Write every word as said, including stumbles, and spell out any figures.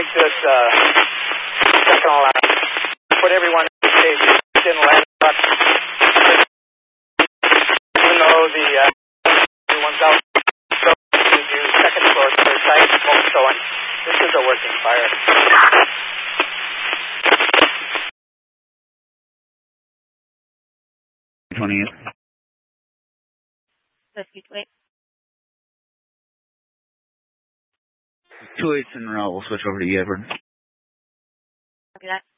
make this uh, second alarm. Put everyone in the station. Didn't land up. Even though the uh, everyone's out, so we do second floor to the site, smoke showing. This is a working fire. twentieth. Wait. Two eights in a row. We'll switch over to you, Edward. Copy that.